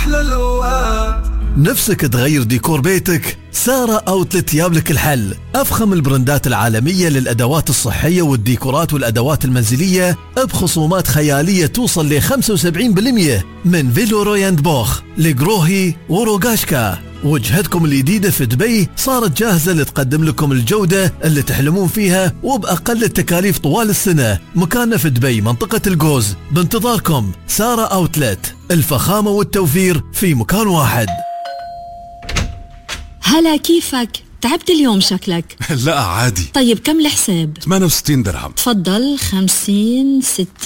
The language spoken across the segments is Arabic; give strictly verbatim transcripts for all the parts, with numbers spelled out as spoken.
أحلى الأوقات. نفسك تغير ديكور بيتك؟ سارة أوتلت يابلك الحل. أفخم البراندات العالمية للأدوات الصحية والديكورات والأدوات المنزلية بخصومات خيالية توصل ل خمسة وسبعين بالمئة من فيلو روياند بوخ لجروهي وروغاشكا. وجهتكم الجديدة في دبي صارت جاهزة لتقدم لكم الجودة اللي تحلمون فيها وبأقل التكاليف طوال السنة. مكاننا في دبي منطقة الجوز. بانتظاركم. سارة أوتلت، الفخامة والتوفير في مكان واحد. هلا، كيفك؟ تعبت اليوم شكلك. لا عادي. طيب كم الحساب؟ ثمانية وستين درهم. تفضل. خمسين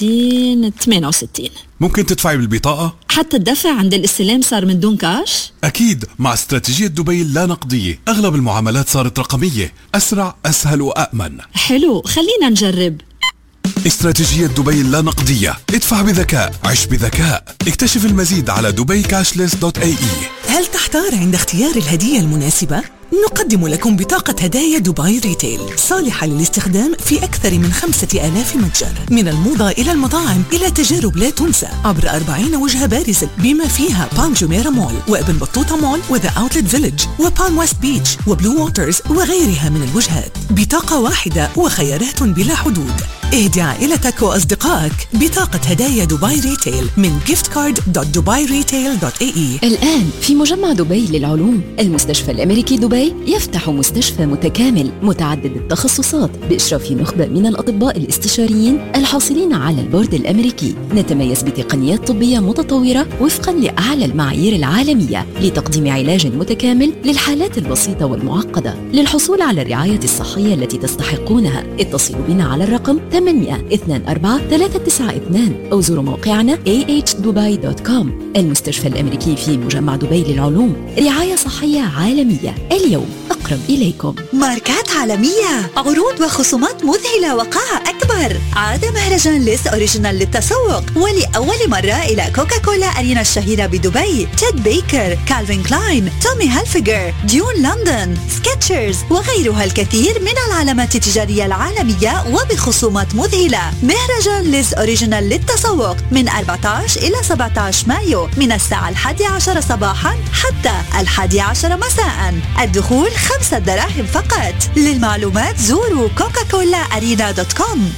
ستين ثمانية وستين. ممكن تدفعي بالبطاقة؟ حتى الدفع عند الاستلام صار من دون كاش؟ أكيد، مع استراتيجية دبي اللا نقدية أغلب المعاملات صارت رقمية، أسرع أسهل وأأمن. حلو، خلينا نجرب. استراتيجية دبي اللا نقدية. ادفع بذكاء، عش بذكاء. اكتشف المزيد على دبي كاشلس دوت اي اي. هل تحتار عند اختيار الهدية المناسبة؟ نقدم لكم بطاقة هدايا دبي ريتيل صالحة للاستخدام في أكثر من خمسة آلاف متجر، من الموضة إلى المطاعم إلى تجارب لا تنسى، عبر أربعين وجهة بارزة بما فيها بان جوميرا مول وابن بطوطة مول وذا أوتلت فيلج وبان ويست بيتش وبلو ووترز وغيرها من الوجهات. بطاقة واحدة وخيارات بلا حدود. اهدي عائلتك وأصدقائك بطاقة هدايا دبي ريتيل من جيفت كارد دوت دبي ريتيل دوت اي اي. الآن في مجمع دبي للعلوم، المستشفى الأمريكي دبي يفتح مستشفى متكامل متعدد التخصصات بإشراف نخبة من الأطباء الاستشاريين الحاصلين على البورد الأمريكي. نتميز بتقنيات طبية متطورة وفقا لأعلى المعايير العالمية لتقديم علاج متكامل للحالات البسيطة والمعقدة. للحصول على الرعاية الصحية التي تستحقونها اتصلوا بنا على الرقم ثمانية اثنين أربعة ثلاثة تسعة اثنين أو زوروا موقعنا إيه إتش دبي دوت كوم. المستشفى الأمريكي في مجمع دبي للعلوم، رعاية صحية عالمية اليوم أقرب إليكم. ماركات عالمية، عروض وخصومات مذهلة وقاعة أكبر. عاد مهرجان ليس أوريجينال للتسوق ولأول مرة إلى كوكاكولا أرينا الشهيرة بدبي. تيد بيكر، كالفين كلاين، تومي هالفيجر، ديون لندن، سكتشرز وغيرها الكثير من العلامات التجارية العالمية وبخصومات مذهلة. مهرجان ليس أوريجينال للتسوق من أربعة عشر إلى سبعة عشر مايو من الساعة الحادية عشر صباحا حتى الحادية عشر مساء. الدخول خمسة دراهم فقط. للمعلومات زوروا كوكاكولا أرينا دوت كوم.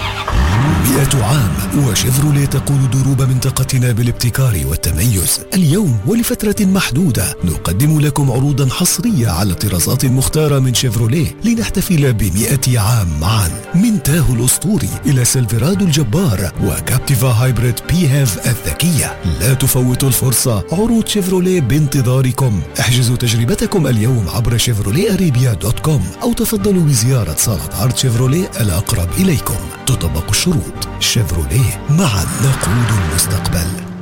مئة عام وشيفروليه تقود دروب منطقتنا بالابتكار والتميز. اليوم ولفترة محدودة نقدم لكم عروضا حصرية على الطرازات المختارة من شيفروليه لنحتفل بمئة عام معا. من تاهو الأسطوري إلى سيلفرادو الجبار وكابتيفا هايبريد بي هاف الذكية. لا تفوتوا الفرصة، عروض شيفروليه بانتظاركم. احجزوا تجربتكم اليوم عبر شيفروليه أريبيا دوت كوم أو تفضلوا بزيارة صالة عرض شيفروليه الأقرب إليكم. تطبق الشروط. شيفروليه، معا نقود المستقبل.